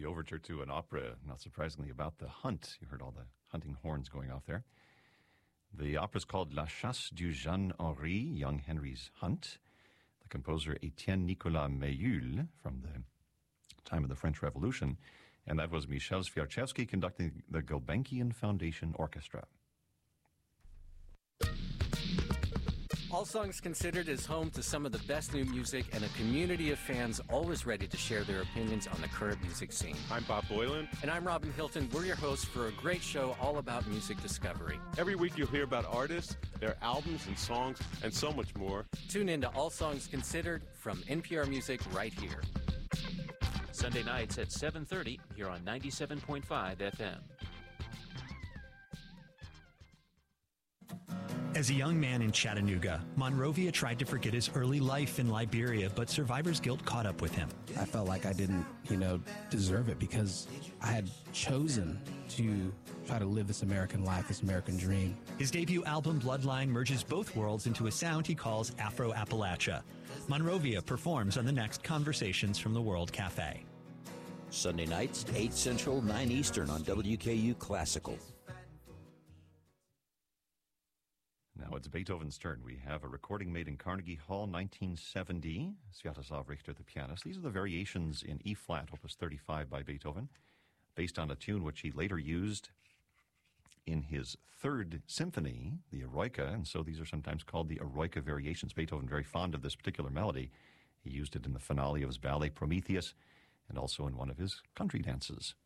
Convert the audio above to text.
the overture to an opera, not surprisingly, about the hunt. You heard all the hunting horns going off there. The opera is called La Chasse du Jeune Henri, Young Henry's Hunt. The composer Etienne Nicolas Mayul from the time of the French Revolution. And that was Michel Swiarczewski conducting the Gulbenkian Foundation Orchestra. All Songs Considered is home to some of the best new music and a community of fans always ready to share their opinions on the current music scene. I'm Bob Boylan. And I'm Robin Hilton. We're your hosts for a great show all about music discovery. Every week you'll hear about artists, their albums and songs, and so much more. Tune in to All Songs Considered from NPR Music right here. Sunday nights at 7:30 here on 97.5 FM. As a young man in Chattanooga, Monrovia tried to forget his early life in Liberia, but survivor's guilt caught up with him. I felt like I didn't, deserve it because I had chosen to try to live this American life, this American dream. His debut album, Bloodline, merges both worlds into a sound he calls Afro-Appalachia. Monrovia performs on the next Conversations from the World Cafe. Sunday nights, 8 Central, 9 Eastern on WKU Classical. Now it's Beethoven's turn. We have a recording made in Carnegie Hall, 1970. Sviatoslav Richter, the pianist. These are the variations in E-flat, Opus 35 by Beethoven, based on a tune which he later used in his third symphony, the Eroica, and so these are sometimes called the Eroica variations. Beethoven very fond of this particular melody. He used it in the finale of his ballet Prometheus and also in one of his country dances.